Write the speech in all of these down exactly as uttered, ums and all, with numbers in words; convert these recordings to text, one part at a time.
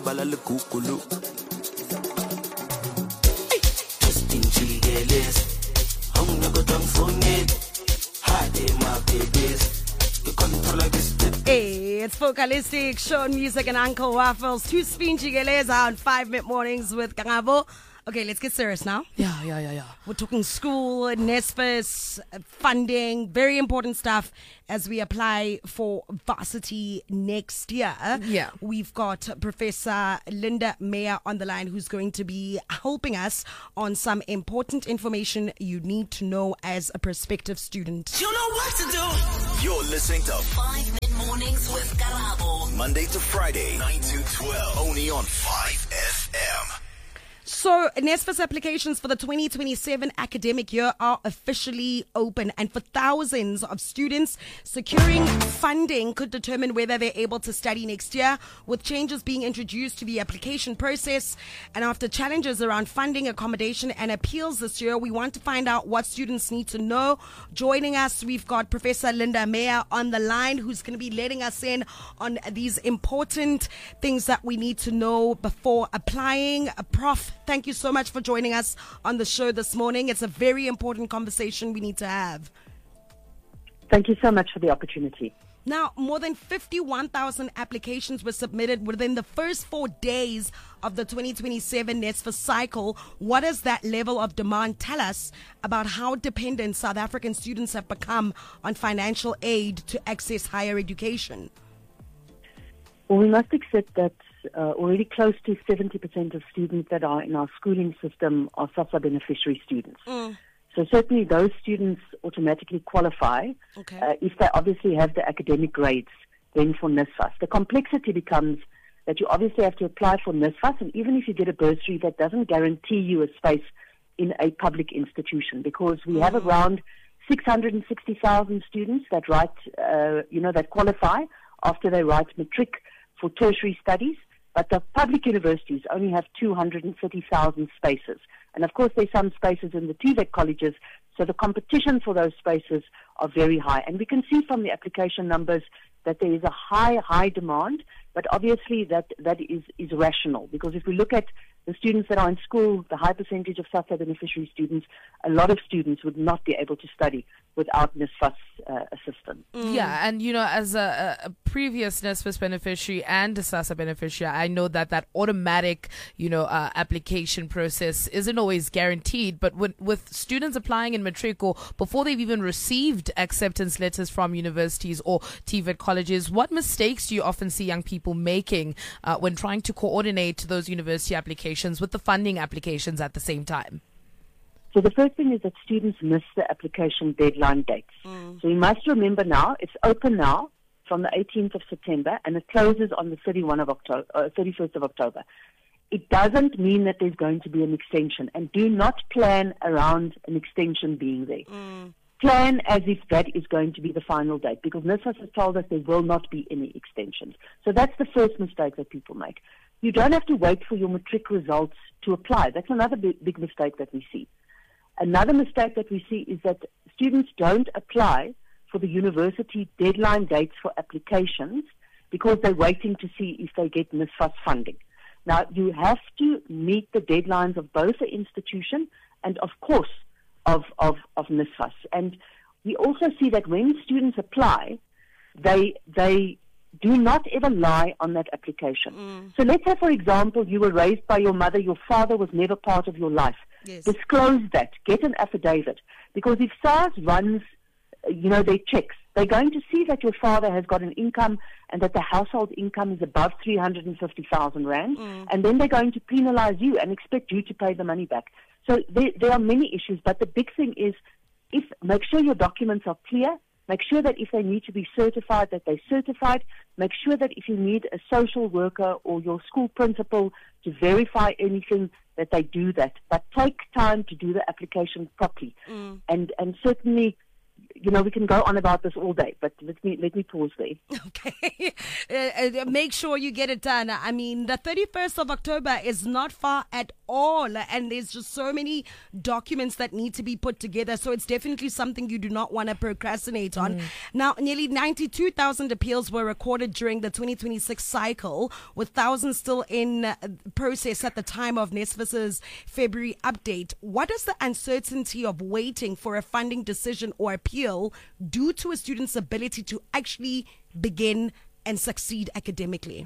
balale kukulu. Hey, it's Focalistic, Sean Music and Uncle Waffles. Two Spin Jigeleza on five Mid Mornings with Kangabo. Okay, let's get serious now. Yeah, yeah, yeah, yeah. We're talking school, NSFAS, funding, very important stuff as we apply for varsity next year. Yeah. We've got Professor Linda Meyer on the line who's going to be helping us on some important information you need to know as a prospective student. You know what to do. You're listening to Five Mid Mornings with Karabo. Monday to Friday, nine to twelve, only on five F M. So, NSFAS applications for the twenty twenty-seven academic year are officially open, and for thousands of students, securing funding could determine whether they're able to study next year, with changes being introduced to the application process. And after challenges around funding, accommodation and appeals this year, we want to find out what students need to know. Joining us, we've got Professor Linda Meyer on the line, who's going to be letting us in on these important things that we need to know before applying. Uh, Prof, thank you so much for joining us on the show this morning. It's a very important conversation we need to have. Thank you so much for the opportunity. Now, more than fifty-one thousand applications were submitted within the first four days of the twenty twenty-seven NSFAS cycle. What does that level of demand tell us about how dependent South African students have become on financial aid to access higher education? Well, we must accept that uh, already close to seventy percent of students that are in our schooling system are SASSA beneficiary students. Mm. So certainly those students automatically qualify Okay. uh, if they obviously have the academic grades then for NSFAS. The complexity becomes that you obviously have to apply for NSFAS, and even if you get a bursary, that doesn't guarantee you a space in a public institution, because we Mm. have around six hundred sixty thousand students that write, uh, you know, that qualify after they write matric for tertiary studies, but the public universities only have two hundred thirty thousand spaces. And of course, there's some spaces in the T V E T colleges, so the competition for those spaces are very high. And we can see from the application numbers that there is a high, high demand, but obviously that, that is, is rational, because if we look at the students that are in school, the high percentage of SASSA beneficiary students, a lot of students would not be able to study without NSFAS uh, assistance. Mm. Yeah, and you know, as a, a previous NSFAS beneficiary and a SASSA beneficiary, I know that that automatic, you know, uh, application process isn't always guaranteed. But with, with students applying in matric or before they've even received acceptance letters from universities or T V E T colleges, what mistakes do you often see young people making uh, when trying to coordinate those university applications with the funding applications at the same time? So the first thing is that students miss the application deadline dates. Mm. So you must remember now, it's open now from the eighteenth of September, and it closes on the thirty-first of October. Uh, thirty-first of October. It doesn't mean that there's going to be an extension, and do not plan around an extension being there. Mm. Plan as if that is going to be the final date, because NSFAS has told us there will not be any extensions. So that's the first mistake that people make. You don't have to wait for your matric results to apply. That's another big, big mistake that we see. Another mistake that we see is that students don't apply for the university deadline dates for applications because they're waiting to see if they get NSFAS funding. Now, you have to meet the deadlines of both the institution and, of course, of, of, of NSFAS. And we also see that when students apply, they they do not ever lie on that application. Mm. So let's say, for example, you were raised by your mother, your father was never part of your life. Yes. Disclose that. Get an affidavit. Because if SARS runs, you know, their checks, they're going to see that your father has got an income and that the household income is above three hundred fifty thousand rand, Mm. and then they're going to penalize you and expect you to pay the money back. So there, there are many issues, but the big thing is, if make sure your documents are clear. Make sure that if they need to be certified, that they're certified. Make sure that if you need a social worker or your school principal to verify anything, that they do that. But take time to do the application properly. Mm. And and certainly, you know, we can go on about this all day, but let me let me pause there. Okay. uh, uh, make sure you get it done. I mean, the thirty-first of October is not far at all. And there's just so many documents that need to be put together. So it's definitely something you do not want to procrastinate on. Mm. Now, nearly ninety-two thousand appeals were recorded during the twenty twenty-six cycle, with thousands still in uh, process at the time of NSFAS's February update. What does the uncertainty of waiting for a funding decision or appeal do to a student's ability to actually begin and succeed academically?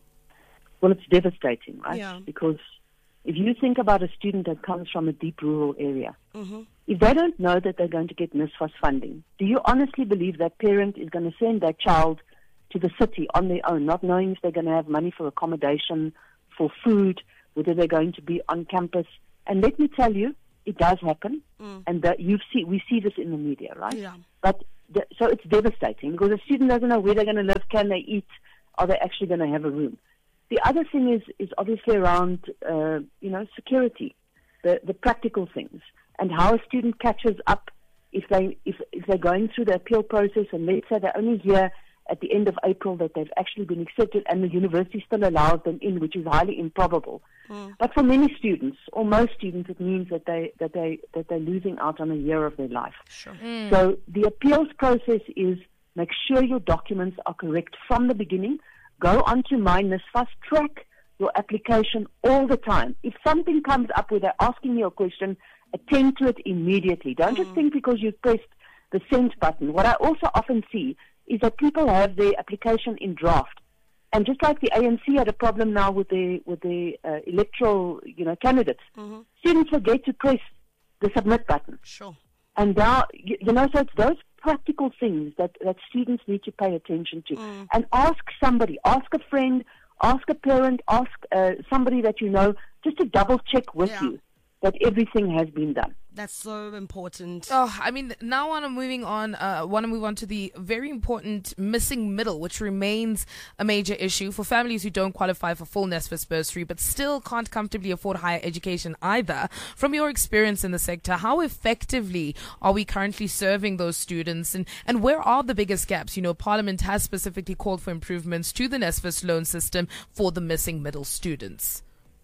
Well, it's devastating, right? Yeah. Because if you think about a student that comes from a deep rural area, mm-hmm. if they don't know that they're going to get NSFAS funding, do you honestly believe that parent is going to send their child to the city on their own, not knowing if they're going to have money for accommodation, for food, whether they're going to be on campus? And let me tell you, it does happen, mm. and that you see, we see this in the media, right? Yeah. But the, so it's devastating because a student doesn't know where they're going to live, can they eat, are they actually going to have a room? The other thing is is obviously around uh, you know security, the the practical things, and how a student catches up if they if if they're going through the appeal process, and let's say they're only here at the end of April that they've actually been accepted and the university still allows them in, which is highly improbable. Mm. But for many students, or most students, it means that they that they that they're losing out on a year of their life. Sure. Mm. So the appeals process is make sure your documents are correct from the beginning. Go onto My NSFAS, track your application all the time. If something comes up where they're asking you a question, attend to it immediately. Don't mm. just think because you've pressed the send button. What I also often see is that people have their application in draft. And just like the A N C had a problem now with the with the uh, electoral you know, candidates, mm-hmm. students forget to press the submit button. Sure. And now, you, you know, so it's those practical things that, that students need to pay attention to. Mm. And ask somebody, ask a friend, ask a parent, ask uh, somebody that you know, just to double check with yeah. you that everything has been done. That's so important. Oh, I mean, now I'm moving on. Uh, want to move on to the very important missing middle, which remains a major issue for families who don't qualify for full NSFAS bursary, but still can't comfortably afford higher education either. From your experience in the sector, how effectively are we currently serving those students, and, and where are the biggest gaps? You know, Parliament has specifically called for improvements to the NSFAS loan system for the missing middle students.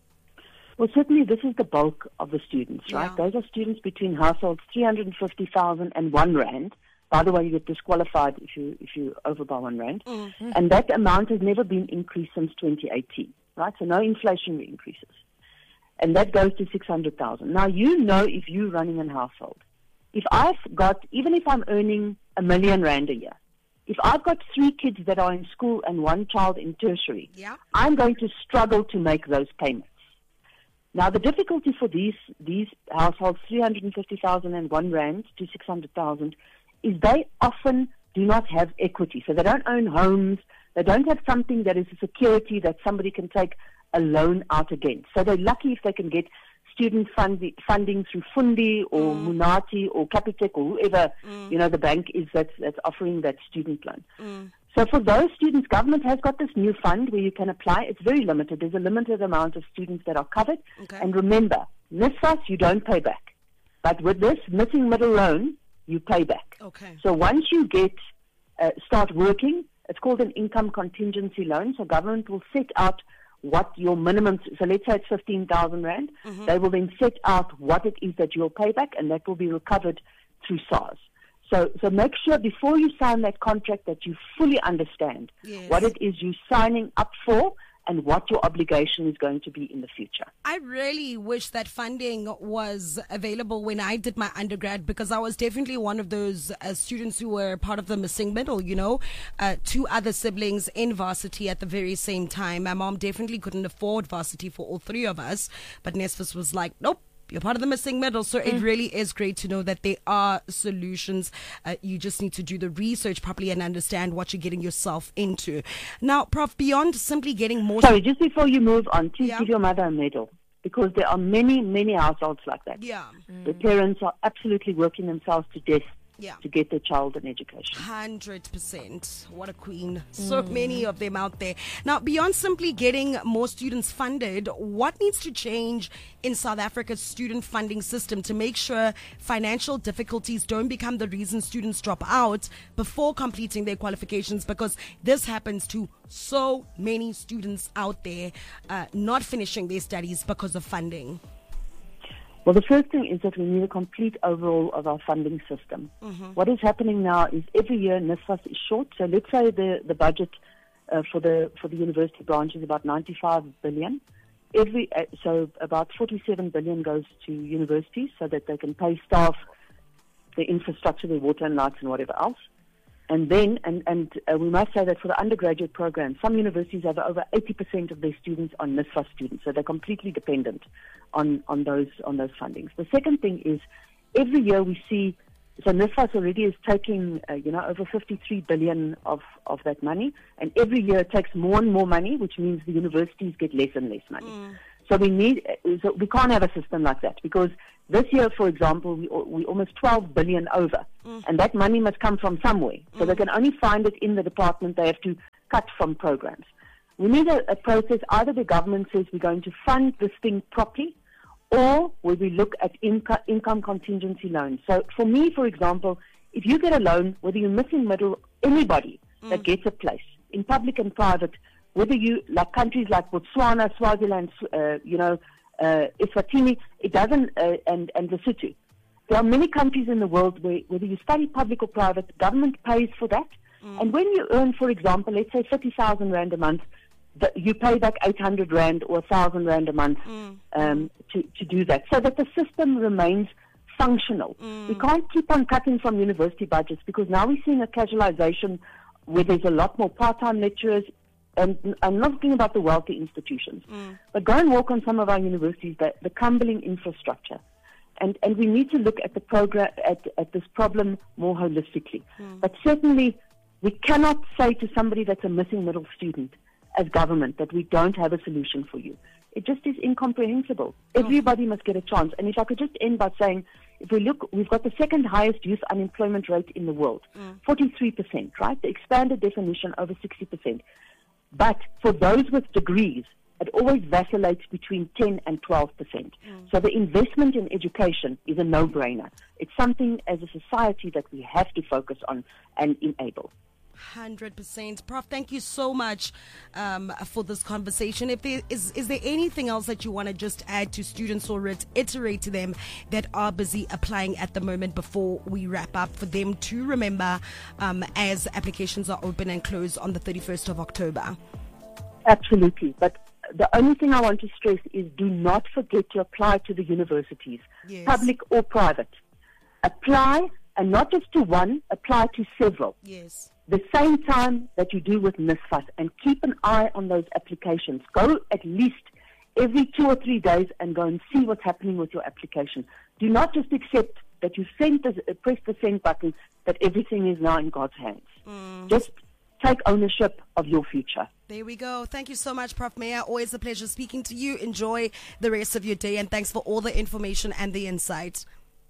Well, certainly this is the bulk of the students, right? Yeah. Those are students between households three hundred fifty thousand and one rand. By the way, you get disqualified if you if you over by one rand. Mm-hmm. And that amount has never been increased since twenty eighteen, right? So no inflationary increases. And that goes to six hundred thousand. Now, you know if you're running a household, if I've got, even if I'm earning a million rand a year, if I've got three kids that are in school and one child in tertiary, yeah. I'm going to struggle to make those payments. Now, the difficulty for these these households, three hundred fifty thousand and one rand to six hundred thousand, is they often do not have equity. So they don't own homes. They don't have something that is a security that somebody can take a loan out against. So they're lucky if they can get student fund, funding through Fundi or mm. Munati or Capitec or whoever, mm. you know, the bank is that's, that's offering that student loan. Mm. So for those students, government has got this new fund where you can apply. It's very limited. There's a limited amount of students that are covered. Okay. And remember, NSFAS, you don't pay back. But with this missing middle loan, you pay back. Okay. So once you get uh, start working, it's called an income contingency loan. So government will set out what your minimum, so let's say it's fifteen thousand rand. Mm-hmm. They will then set out what it is that you'll pay back, and that will be recovered through SARS. So, so make sure before you sign that contract that you fully understand yes. what it is you're signing up for and what your obligation is going to be in the future. I really wish that funding was available when I did my undergrad, because I was definitely one of those uh, students who were part of the missing middle, you know, uh, two other siblings in varsity at the very same time. My mom definitely couldn't afford varsity for all three of us, but NSFAS was like, nope. You're part of the missing middle. So mm. it really is great to know that there are solutions. Uh, you just need to do the research properly and understand what you're getting yourself into. Now, Prof, beyond simply getting more... Sorry, just before you move on, please yeah. give your mother a medal, because there are many, many households like that. Yeah. Mm. The parents are absolutely working themselves to death Yeah. to get their child an education. one hundred percent. What a queen. So many of them out there. Now, beyond simply getting more students funded, what needs to change in South Africa's student funding system to make sure financial difficulties don't become the reason students drop out before completing their qualifications? Because this happens to so many students out there uh, not finishing their studies because of funding. Well, the first thing is that we need a complete overhaul of our funding system. Mm-hmm. What is happening now is every year NSFAS is short. So let's say the, the budget uh, for the for the university branch is about ninety-five billion. Every uh, so about forty-seven billion goes to universities so that they can pay staff, the infrastructure, their water and lights and whatever else. And then, and, and uh, we must say that for the undergraduate program, some universities have over eighty percent of their students are NSFAS students, so they're completely dependent on, on those on those fundings. The second thing is, every year we see, so NSFAS already is taking, uh, you know, over fifty-three billion of, of that money, and every year it takes more and more money, which means the universities get less and less money. Mm. So we need, so we can't have a system like that, because this year, for example, we we almost twelve billion over, mm. and that money must come from somewhere. So mm. they can only find it in the department. They have to cut from programs. We need a, a process. Either the government says we're going to fund this thing properly, or where we look at inco- income contingency loans. So for me, for example, if you get a loan, whether you're missing middle, anybody mm. that gets a place in public and private, whether you like countries like Botswana, Swaziland, uh, you know. Uh, Eswatini, it doesn't, uh, and, and Lesotho. There are many countries in the world where, whether you study public or private, government pays for that. Mm. And when you earn, for example, let's say thirty thousand rand a month, the, you pay back eight hundred rand or one thousand rand a month mm. um, to, to do that, so that the system remains functional. Mm. We can't keep on cutting from university budgets, because now we're seeing a casualization where there's a lot more part-time lecturers. And I'm not talking about the wealthy institutions, mm. but go and walk on some of our universities, the, the crumbling infrastructure. And, and we need to look at the program, at, at this problem more holistically. Mm. But certainly, we cannot say to somebody that's a missing middle student as government that we don't have a solution for you. It just is incomprehensible. Oh. Everybody must get a chance. And if I could just end by saying, if we look, we've got the second highest youth unemployment rate in the world, mm. forty-three percent, right? The expanded definition, over sixty percent. But for those with degrees, it always vacillates between ten and twelve percent. Mm. So the investment in education is a no-brainer. It's something as a society that we have to focus on and enable. one hundred percent. Prof, thank you so much um, for this conversation. If there is, is there anything else that you want to just add to students or reiterate to them that are busy applying at the moment before we wrap up, for them to remember um, as applications are open and close on the thirty-first of October? Absolutely. But the only thing I want to stress is do not forget to apply to the universities, yes. public or private. Apply, and not just to one, apply to several. Yes. The same time that you do with NSFAS, and keep an eye on those applications. Go at least every two or three days and go and see what's happening with your application. Do not just accept that you sent the, uh, press the send button, that everything is now in God's hands. Mm. Just take ownership of your future. There we go. Thank you so much, Prof Meyer. Always a pleasure speaking to you. Enjoy the rest of your day, and thanks for all the information and the insight.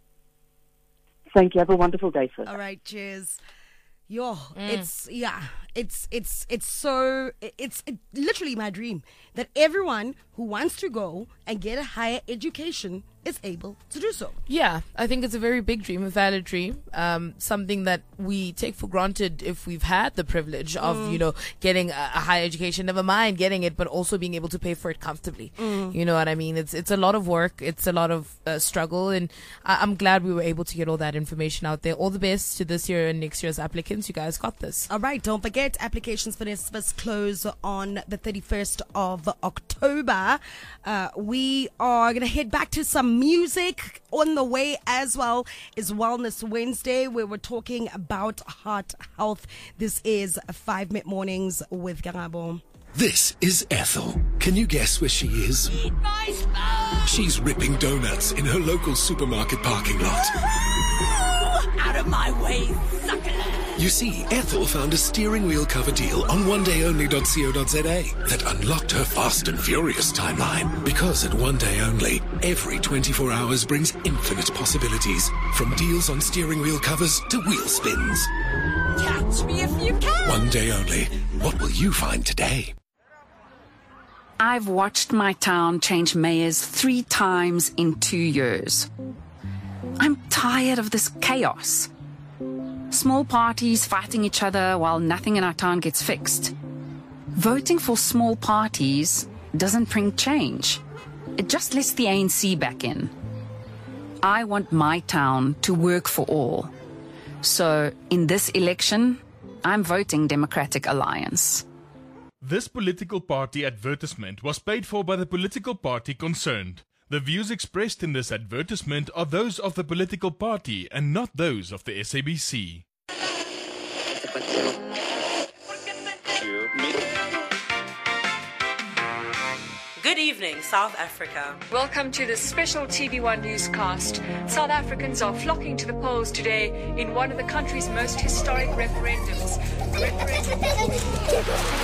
Thank you. Have a wonderful day, sir. All right. Cheers. Yo, mm. it's, yeah, it's, it's, it's so, it's it, literally my dream that everyone who wants to go and get a higher education is able to do so. Yeah, I think it's a very big dream, a valid dream, um, something that we take for granted if we've had the privilege of, mm. you know, getting a, a higher education, never mind getting it, but also being able to pay for it comfortably. Mm. You know what I mean? It's it's a lot of work. It's a lot of uh, struggle, and I- I'm glad we were able to get all that information out there. All the best to this year and next year's applicants. You guys got this. All right, don't forget, applications for NSFAS close on the thirty-first of October. Uh, we are going to head back to some music. On the way as well is Wellness Wednesday, where we're talking about heart health. This is five Minute Mornings with Garabo. This is Ethel. Can you guess where she is? Eat my spoon! She's ripping donuts in her local supermarket parking lot. Out of my way, sucker! You see, Ethel found a steering wheel cover deal on one day only dot co dot za that unlocked her fast and furious timeline. Because at One Day Only, every twenty-four hours brings infinite possibilities. From deals on steering wheel covers to wheel spins. Catch me if you can. One Day Only. What will you find today? I've watched my town change mayors three times in two years. I'm tired of this chaos. Small parties fighting each other while nothing in our town gets fixed. Voting for small parties doesn't bring change. It just lets the A N C back in. I want my town to work for all. So, in this election, I'm voting Democratic Alliance. This political party advertisement was paid for by the political party concerned. The views expressed in this advertisement are those of the political party and not those of the S A B C. Good evening, South Africa. Welcome to this special T V one newscast. South Africans are flocking to the polls today in one of the country's most historic referendums. A referendum